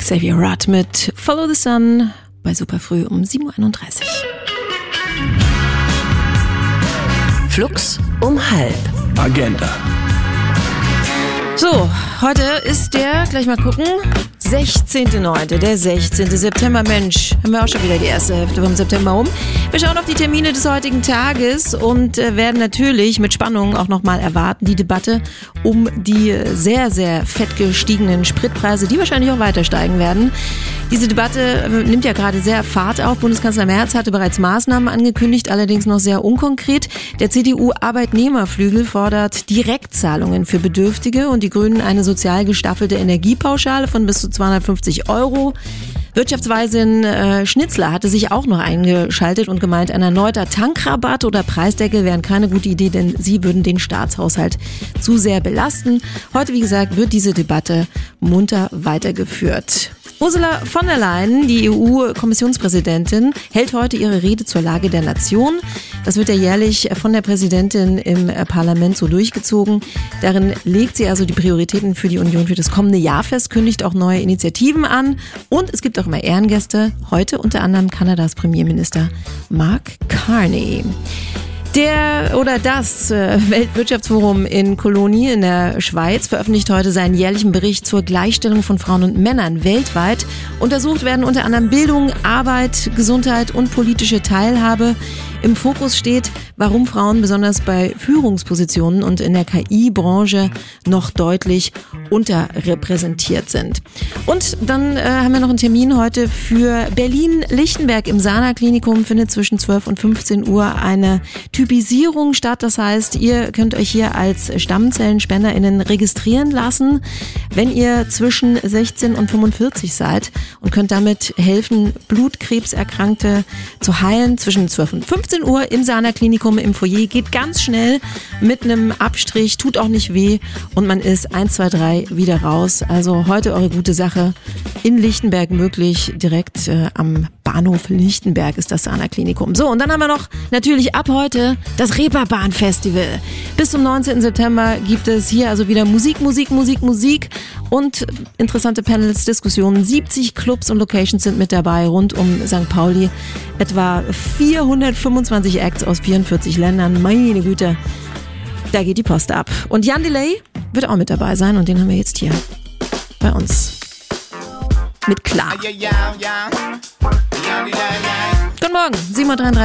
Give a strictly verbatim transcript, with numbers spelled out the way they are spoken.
Xavier Rudd mit Follow the Sun bei Superfrüh um sieben Uhr einunddreißig. Flux um halb. Agenda. So, heute ist der, gleich mal gucken, sechzehnter neunter, der sechzehnte September. Mensch, haben wir auch schon wieder die erste Hälfte vom September um. Wir schauen auf die Termine des heutigen Tages und äh, werden natürlich mit Spannung auch nochmal erwarten, die Debatte um die sehr, sehr fett gestiegenen Spritpreise, die wahrscheinlich auch weiter steigen werden. Diese Debatte äh, nimmt ja gerade sehr Fahrt auf. Bundeskanzler Merz hatte bereits Maßnahmen angekündigt, allerdings noch sehr unkonkret. Der C D U-Arbeitnehmerflügel fordert Direktzahlungen für Bedürftige und die Grünen eine sozial gestaffelte Energiepauschale von bis zu zweihundertfünfzig Euro. Wirtschaftsweisin äh, Schnitzler hatte sich auch noch eingeschaltet und gemeint, ein erneuter Tankrabatt oder Preisdeckel wären keine gute Idee, denn sie würden den Staatshaushalt zu sehr belasten. Heute, wie gesagt, wird diese Debatte munter weitergeführt. Ursula von der Leyen, die E U-Kommissionspräsidentin, hält heute ihre Rede zur Lage der Nation. Das wird ja jährlich von der Präsidentin im Parlament so durchgezogen. Darin legt sie also die Prioritäten für die Union für das kommende Jahr fest, kündigt auch neue Initiativen an und es gibt auch immer Ehrengäste. Heute unter anderem Kanadas Premierminister Mark Carney. Der oder das Weltwirtschaftsforum in Cologne in der Schweiz veröffentlicht heute seinen jährlichen Bericht zur Gleichstellung von Frauen und Männern weltweit. Untersucht werden unter anderem Bildung, Arbeit, Gesundheit und politische Teilhabe. Im Fokus steht, warum Frauen besonders bei Führungspositionen und in der K I-Branche noch deutlich unterrepräsentiert sind. Und dann äh, haben wir noch einen Termin heute für Berlin-Lichtenberg. Im Sana-Klinikum findet zwischen zwölf und fünfzehn Uhr eine Typisierung statt. Das heißt, ihr könnt euch hier als StammzellenspenderInnen registrieren lassen, wenn ihr zwischen sechzehn und fünfundvierzig seid und könnt damit helfen, Blutkrebserkrankte zu heilen. Zwischen zwölf und fünfzehn Uhr im Sana-Klinikum im Foyer. Geht ganz schnell mit einem Abstrich, tut auch nicht weh und man ist eins, zwei, drei wieder raus. Also heute eure gute Sache in Lichtenberg möglich, direkt äh, am Bahnhof Lichtenberg ist das Sana-Klinikum. So, und dann haben wir noch natürlich ab heute das Reeperbahn-Festival. Bis zum neunzehnten September gibt es hier also wieder Musik, Musik, Musik, Musik und interessante Panels, Diskussionen. siebzig Clubs und Locations sind mit dabei rund um Sankt Pauli. Etwa vierhundertfünfundzwanzig Acts aus vierundvierzig Ländern. Meine Güte, da geht die Post ab. Und Jan Delay wird auch mit dabei sein und den haben wir jetzt hier bei uns mit Klar. Guten Morgen, sieben Uhr dreiunddreißig.